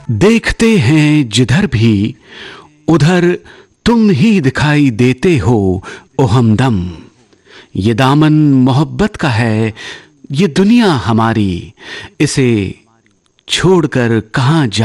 देखते हैं जिधर भी उधर तुम ही दिखाई देते हो ओ हमदम। ये दामन मोहब्बत का है, ये दुनिया हमारी, इसे छोड़कर कहां जा